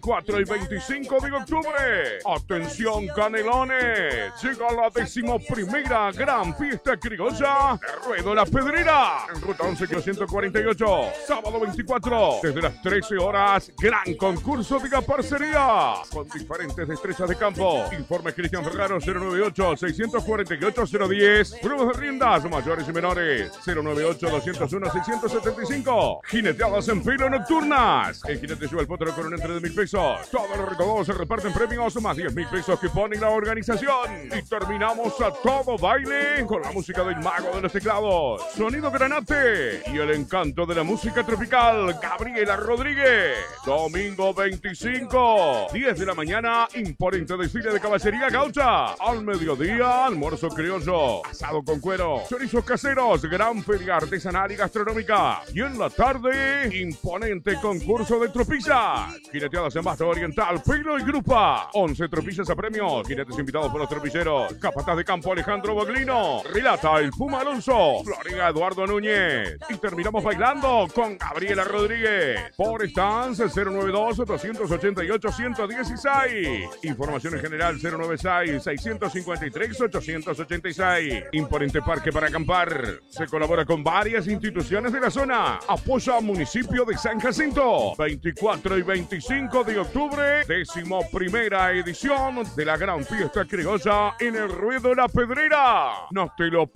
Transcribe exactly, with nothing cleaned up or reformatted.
cuatro y veinticinco de octubre. Atención Canelones, llega la decimoprimera Gran Fiesta Criolla de Ruedo La Pedrera, en ruta once, ciento cuarenta y ocho, sábado veinticuatro, desde las trece horas, gran concurso de parcería, con diferentes destrezas de campo. Informe Cristian Ferraro, cero noventa y ocho, seiscientos cuarenta y ocho, cero diez, pruebas de riendas mayores y menores, cero noventa y ocho, doscientos uno, seiscientos setenta y cinco, jineteadas en filo nocturnas. El jinete lleva el potro con un entre de mil pesos. Todos los recaudados se reparten premios, más diez mil pesos que ponen la organización. Y terminamos a todo baile con la música del mago de los teclados, Sonido Granate, y el encanto de la música tropical, Gabriela Rodríguez. Domingo veinticinco, diez de la mañana, imponente desfile de caballería gaucha. Al mediodía, almuerzo criollo, asado con cuero, chorizos caseros, gran feria artesanal y gastronómica. Y en la tarde, imponente concurso de tropillas, jineteadas en Basto Oriental, Pilo y Grupa. once tropillas a premios, jinetes invitados por los tropilleros, capataz de campo Alejandro Boglino, relata el Puma Alonso, Floriga Eduardo Núñez. Y terminamos bailando con Gabriela Rodríguez. Por Stance cero noventa y dos, doscientos ochenta y ocho, ciento dieciséis. Información en general cero noventa y seis, seiscientos cincuenta y tres, ochocientos ochenta y seis. Imponente parque para acampar. Se colabora con varias instituciones de la zona. Apoya al municipio de San Jacinto. veinticuatro y veinticinco de octubre, décimo primera edición de la Gran Fiesta Criolla en el Ruedo La Pedrera. No te lo